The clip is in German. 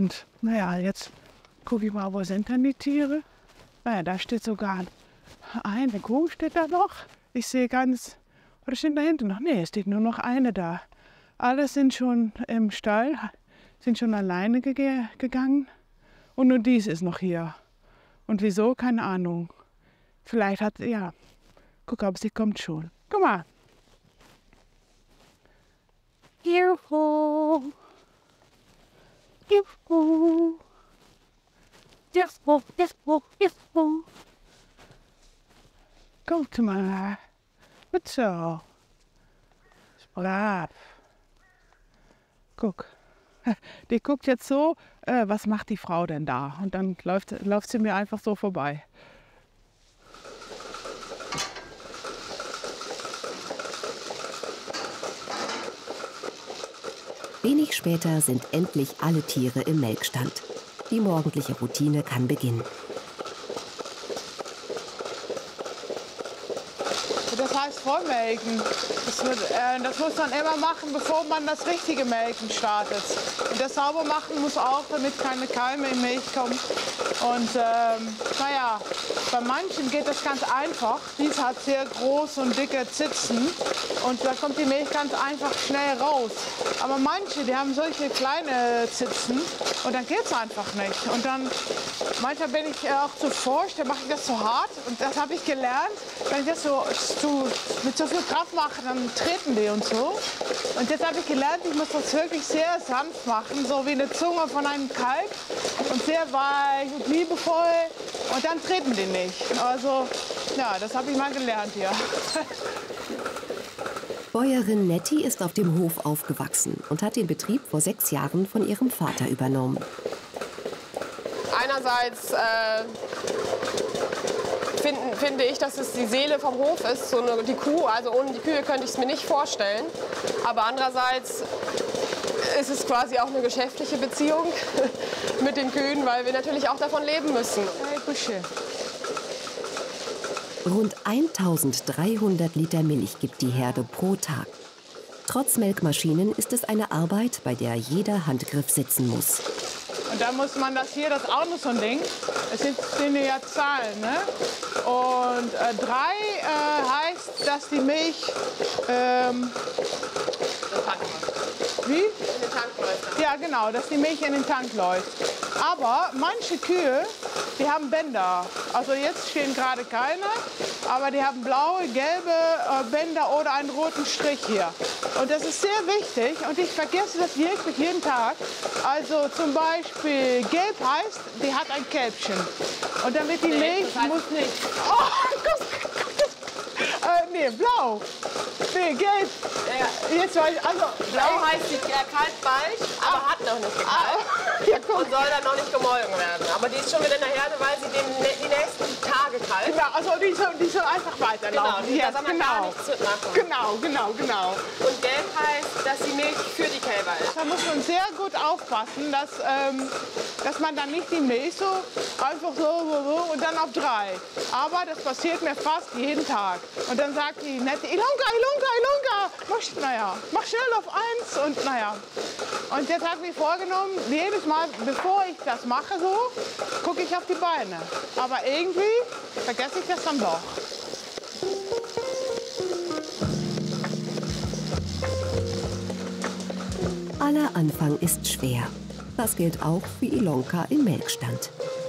Und naja, jetzt gucke ich mal, wo sind denn die Tiere? Naja, da steht sogar eine Kuh, steht da noch. Ich sehe ganz, oder steht da hinten noch? Nee, es steht nur noch eine da. Alle sind schon im Stall, sind schon alleine gegangen. Und nur dies ist noch hier. Und wieso? Keine Ahnung. Vielleicht hat, ja, guck, aber sie kommt schon. Guck mal. Juhu. Juhu. Juhu, juhu, juhu. Guck mal. Gut so. Ist brav. Guck. Die guckt jetzt so, was macht die Frau denn da? Und dann läuft sie mir einfach so vorbei. Wenig später sind endlich alle Tiere im Melkstand. Die morgendliche Routine kann beginnen. Das heißt Vormelken. Das muss man immer machen, bevor man das richtige Melken startet. Und das sauber machen muss auch, damit keine Keime in Milch kommen. Und naja, bei manchen geht das ganz einfach. Dies hat sehr große und dicke Zitzen und da kommt die Milch ganz einfach schnell raus. Aber manche, die haben solche kleine Zitzen und dann geht es einfach nicht. Und dann, manchmal bin ich auch zu forsch, dann mache ich das zu hart und das habe ich gelernt. Wenn ich das mit so viel Kraft mache, dann treten die und so. Und jetzt habe ich gelernt, ich muss das wirklich sehr sanft machen, so wie eine Zunge von einem Kalb und sehr weich und liebevoll und dann treten die nicht. Also ja, das habe ich mal gelernt hier. Bäuerin Nettie ist auf dem Hof aufgewachsen und hat den Betrieb vor 6 Jahren von ihrem Vater übernommen. Einerseits finde ich, dass es die Seele vom Hof ist, die Kuh. Also ohne die Kühe könnte ich es mir nicht vorstellen. Aber andererseits ist es quasi auch eine geschäftliche Beziehung mit den Kühen, weil wir natürlich auch davon leben müssen. Rund 1300 Liter Milch gibt die Herde pro Tag. Trotz Melkmaschinen ist es eine Arbeit, bei der jeder Handgriff sitzen muss. Und dann muss man das hier, das ist auch noch so ein Ding, es sind ja Zahlen, ne? Und 3 heißt, dass die Milch, wie? In den Tank läuft. Ja, genau, dass die Milch in den Tank läuft. Aber manche Kühe, die haben Bänder. Also jetzt stehen gerade keine, aber die haben blaue, gelbe Bänder oder einen roten Strich hier. Und das ist sehr wichtig und ich vergesse das wirklich jeden Tag. Also zum Beispiel gelb heißt, die hat ein Kälbchen. Und damit die Milch das heißt muss nicht. Nee, blau. Nee, gelb. Ja. Jetzt weiß ich, also Blau heißt, die kalbt bald, aber hat noch nicht gekalbt. Ja, guck. Und soll dann noch nicht gemolken werden. Aber die ist schon wieder in der Herde, weil sie die nächsten Tage kalbt. Genau, also die soll einfach weiterlaufen. Genau, da soll man gar nichts mitmachen. Genau. Und gelb heißt, dass die Milch für die Kälber ist. Da muss man sehr gut aufpassen, dass man dann nicht die Milch so einfach so und dann auf 3. Aber das passiert mir fast jeden Tag. Und dann sagt die nette Ilonka, mach schnell auf 1 und naja. Und jetzt habe ich mir vorgenommen, jedes Mal, bevor ich das mache so, gucke ich auf die Beine. Aber irgendwie vergesse ich das dann doch. Aller Anfang ist schwer. Das gilt auch für Ilonka im Melkstand.